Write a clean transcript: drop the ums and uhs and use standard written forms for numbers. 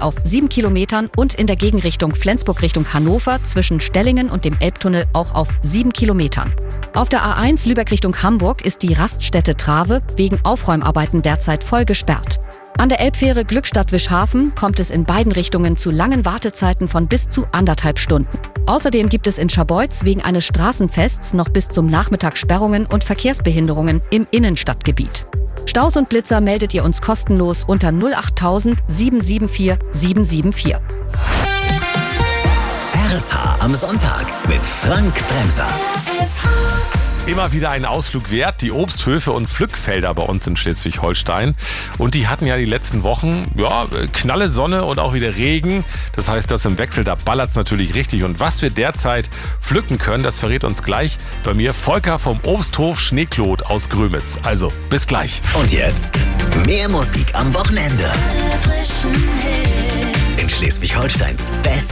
auf 7 Kilometern und in der Gegenrichtung Flensburg Richtung Hannover zwischen Stellingen und dem Elbtunnel auch auf 7 Kilometern. Auf der A1 Lübeck Richtung Hamburg ist die Raststätte Trave wegen Aufräumarbeiten derzeit voll gesperrt. An der Elbfähre Glückstadt-Wischhafen kommt es in beiden Richtungen zu langen Wartezeiten von bis zu 1,5 Stunden. Außerdem gibt es in Scharbeutz wegen eines Straßenfests noch bis zum Nachmittag Sperrungen und Verkehrsbehinderungen im Innenstadtgebiet. Staus und Blitzer meldet ihr uns kostenlos unter 08000 774 774. RSH am Sonntag mit Frank Bremser. Immer wieder ein Ausflug wert, die Obsthöfe und Pflückfelder bei uns in Schleswig-Holstein. Und die hatten ja die letzten Wochen, knalle Sonne und auch wieder Regen. Das heißt, das im Wechsel, da ballert's natürlich richtig. Und was wir derzeit pflücken können, das verrät uns gleich bei mir Volker vom Obsthof Schneeklot aus Grömitz. Also, bis gleich. Und jetzt mehr Musik am Wochenende. In Schleswig-Holsteins Best